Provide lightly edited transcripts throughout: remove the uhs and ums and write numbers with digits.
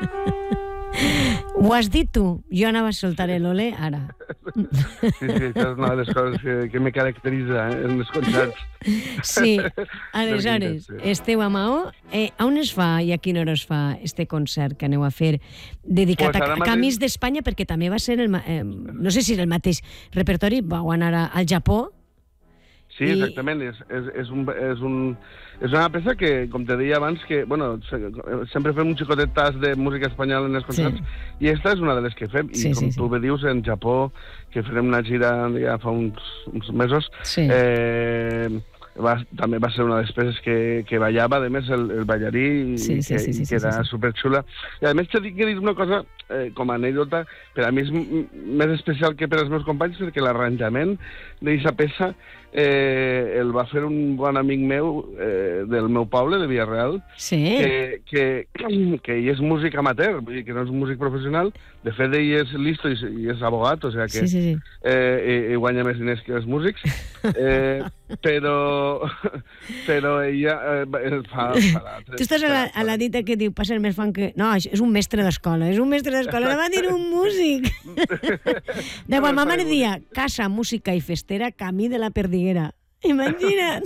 Ho has dit tu, jo anava a soltar l'olé ara. Sí, això és una de les coses que me caracteritza en els concerts. Sí, aleshores, esteu a Maó. On es fa i a quina hora es fa este concert que aneu a fer dedicat a Camins d'Espanya? Perquè també va ser, no sé si era el mateix repertori, vau anar al Japó. Sí, exactament. És una peça que, com te deia abans, que bueno, sempre fem un xicotet tas de música espanyola en els concerts, i esta és una de les que fem. I com tu bé dius, en Japó, que farem una gira ja fa uns mesos, també va ser una de les peces que ballava, a més, el ballarí, que era superxula. I a més, t'he dit una cosa, com a anècdota, per a mi és més especial que per als meus companys, perquè l'arranjament d'aquesta peça el va fer un bon amic meu del meu poble, de Villarreal, que ell és músic amateur, vull dir que no és un músic professional. De fet, ell és listo i és abogat, o sigui que guanya més diners que els músics, però ella fa... Tu estàs a la dita que diu, passa el més fan que... No, és un mestre d'escola, no va dir un músic. De quan ma mare dia, casa, música i festera, camí de la Perdiguera. Imagina't.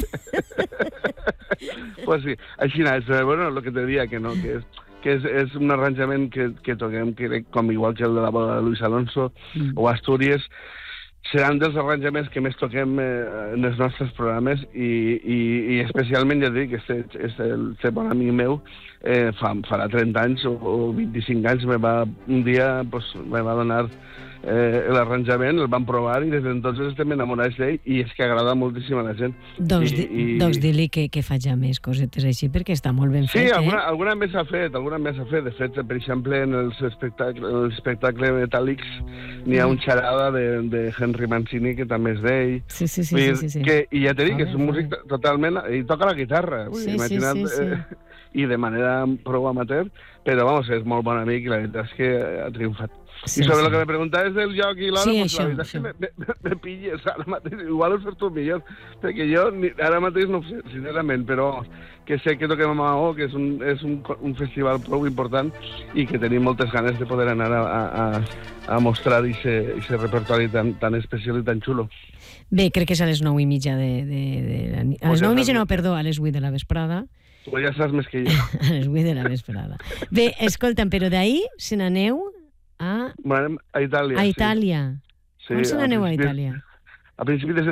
Pues sí, així és. Bueno, el que te deia, que no, que és un arranjament que toquem, com igual que el de la boda de Luis Alonso o Astúries, seran dels arranjaments que més toquem en els nostres programes i especialment, ja dic, este bon amic meu farà 30 anys o 25 anys un dia me va donar l'arranjament, el vam provar i des d'entonces estem enamorats d'ell i és que agrada moltíssim a la gent. Doncs di-li que faig més cosetes així perquè està molt ben fet. Sí, alguna més s'ha fet. De fet, per exemple, en l'espectacle Metàl·lics n'hi ha un xarada de Henry Mancini que també és d'ell. Sí. I ja t'he dit que és un músic totalment... i toca la guitarra. Imagina't, i de manera prou amateur, però vamos, és molt bon amic i la veritat és que ha triomfat. I sobre el que me preguntaves del lloc i l'hora, la veritat és que me pilles ara mateix, igual ho fas tu millor, perquè jo ara mateix no ho sé, sincerament, però que sé que toquem a Maó, que és un festival prou important i que tenim moltes ganes de poder anar a mostrar aquest repertori tan especial i tan xulo. Bé, crec que és a les 9:30 a les 9:30 no, perdó, a les 8 de la vesprada. Tu ja saps més que jo. A les 8 de la vesprada. Bé, escolta'm, però d'ahir se n'aneu a... A Itàlia. A Itàlia. On se n'aneu a Itàlia? A principi de